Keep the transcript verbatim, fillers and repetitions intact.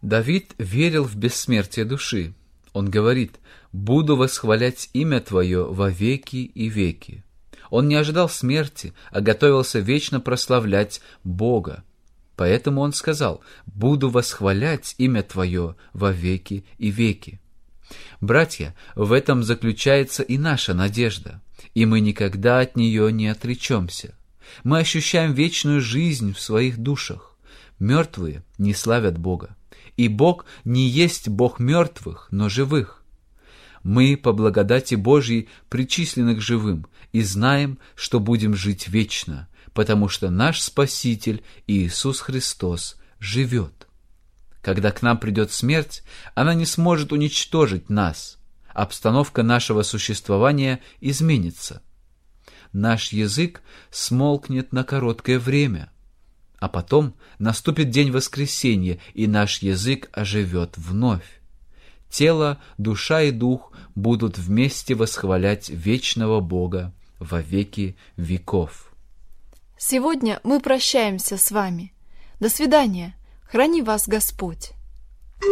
Давид верил в бессмертие души. Он говорит: «Буду восхвалять имя Твое во веки и веки». Он не ожидал смерти, а готовился вечно прославлять Бога. Поэтому он сказал: «Буду восхвалять имя Твое во веки и веки». Братья, в этом заключается и наша надежда, и мы никогда от нее не отречемся. Мы ощущаем вечную жизнь в своих душах. Мертвые не славят Бога, и Бог не есть Бог мертвых, но живых. Мы, по благодати Божьей, причислены к живым, и знаем, что будем жить вечно, потому что наш Спаситель Иисус Христос живет. Когда к нам придет смерть, она не сможет уничтожить нас. Обстановка нашего существования изменится. Наш язык смолкнет на короткое время, а потом наступит день воскресения, и наш язык оживет вновь. Тело, душа и дух будут вместе восхвалять вечного Бога во веки веков. Сегодня мы прощаемся с вами. До свидания. Храни вас Господь.